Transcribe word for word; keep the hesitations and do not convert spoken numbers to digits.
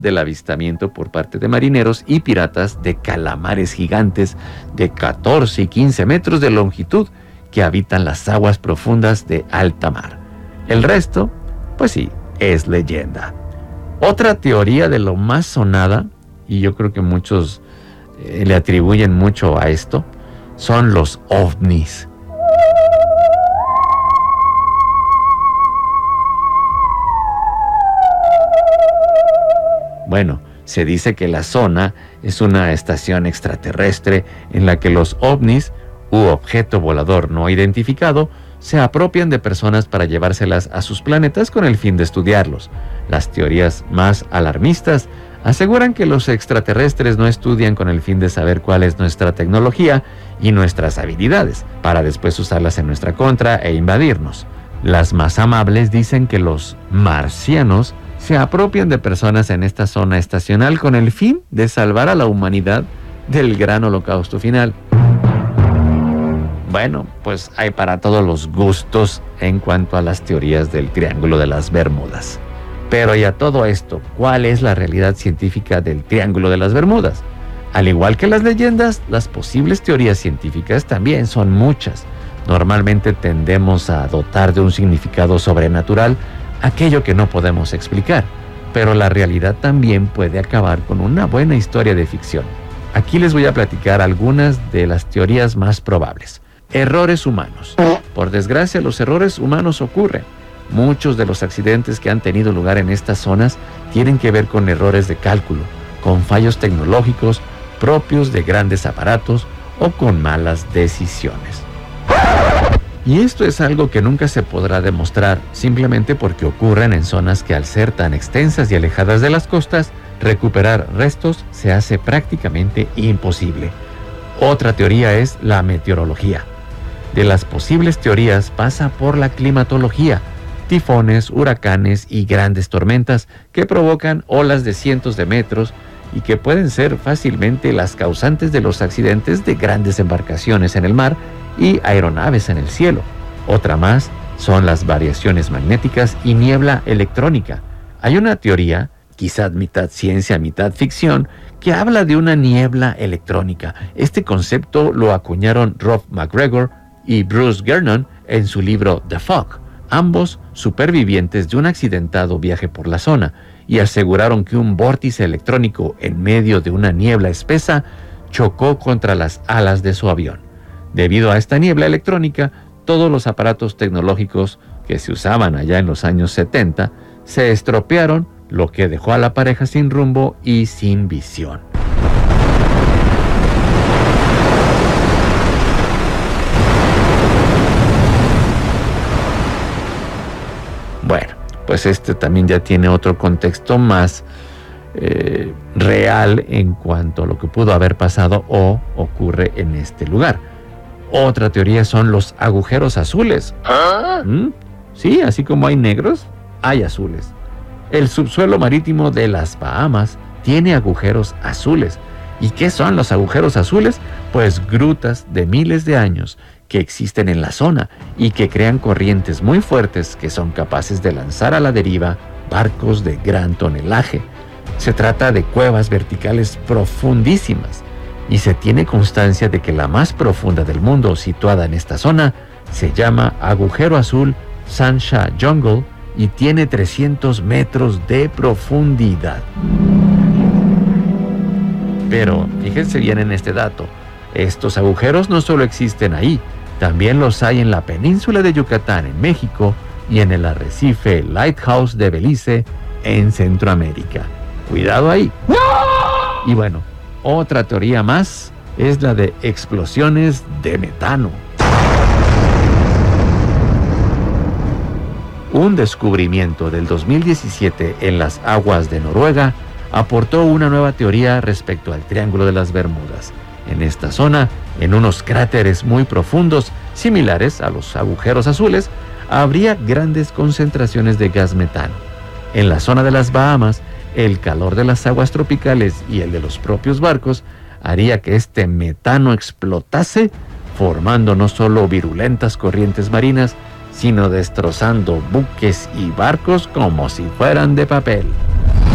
del avistamiento por parte de marineros y piratas de calamares gigantes de catorce y quince metros de longitud que habitan las aguas profundas de alta mar. El resto, pues sí, es leyenda. Otra teoría de lo más sonada, y yo creo que muchos eh, le atribuyen mucho a esto, son los ovnis. Bueno, se dice que la zona es una estación extraterrestre en la que los ovnis, u objeto volador no identificado, se apropian de personas para llevárselas a sus planetas con el fin de estudiarlos. Las teorías más alarmistas aseguran que los extraterrestres no estudian con el fin de saber cuál es nuestra tecnología y nuestras habilidades, para después usarlas en nuestra contra e invadirnos. Las más amables dicen que los marcianos se apropian de personas en esta zona estacional con el fin de salvar a la humanidad del gran holocausto final. Bueno, pues hay para todos los gustos en cuanto a las teorías del Triángulo de las Bermudas. Pero y a todo esto, ¿cuál es la realidad científica del Triángulo de las Bermudas? Al igual que las leyendas, las posibles teorías científicas también son muchas. Normalmente tendemos a dotar de un significado sobrenatural aquello que no podemos explicar, pero la realidad también puede acabar con una buena historia de ficción. Aquí les voy a platicar algunas de las teorías más probables. Errores humanos. Por desgracia, los errores humanos ocurren. Muchos de los accidentes que han tenido lugar en estas zonas tienen que ver con errores de cálculo, con fallos tecnológicos propios de grandes aparatos o con malas decisiones. Y esto es algo que nunca se podrá demostrar, simplemente porque ocurren en zonas que al ser tan extensas y alejadas de las costas, recuperar restos se hace prácticamente imposible. Otra teoría es la meteorología. De las posibles teorías pasa por la climatología, tifones, huracanes y grandes tormentas que provocan olas de cientos de metros y que pueden ser fácilmente las causantes de los accidentes de grandes embarcaciones en el mar y aeronaves en el cielo. Otra más son las variaciones magnéticas y niebla electrónica. Hay una teoría, quizás mitad ciencia, mitad ficción, que habla de una niebla electrónica. Este concepto lo acuñaron Rob McGregor y Bruce Gernon en su libro The Fog, ambos supervivientes de un accidentado viaje por la zona, y aseguraron que un vórtice electrónico en medio de una niebla espesa chocó contra las alas de su avión. Debido a esta niebla electrónica, todos los aparatos tecnológicos que se usaban allá en los años setenta se estropearon, lo que dejó a la pareja sin rumbo y sin visión. Bueno, pues este también ya tiene otro contexto más eh, real en cuanto a lo que pudo haber pasado o ocurre en este lugar. Otra teoría son los agujeros azules. ¿Ah? ¿Mm? Sí, así como hay negros, hay azules. El subsuelo marítimo de las Bahamas tiene agujeros azules. ¿Y qué son los agujeros azules? Pues grutas de miles de años que existen en la zona y que crean corrientes muy fuertes que son capaces de lanzar a la deriva barcos de gran tonelaje. Se trata de cuevas verticales profundísimas y se tiene constancia de que la más profunda del mundo situada en esta zona se llama Agujero Azul Sansha Jungle y tiene trescientos metros de profundidad. Pero fíjense bien en este dato, estos agujeros no solo existen ahí, también los hay en la península de Yucatán en México y en el arrecife Lighthouse de Belice en Centroamérica. Cuidado ahí. Y bueno, otra teoría más es la de explosiones de metano. Un descubrimiento del dos mil diecisiete en las aguas de Noruega aportó una nueva teoría respecto al Triángulo de las Bermudas. En esta zona, en unos cráteres muy profundos, similares a los agujeros azules, habría grandes concentraciones de gas metano. En la zona de las Bahamas, el calor de las aguas tropicales y el de los propios barcos haría que este metano explotase, formando no solo virulentas corrientes marinas, sino destrozando buques y barcos como si fueran de papel.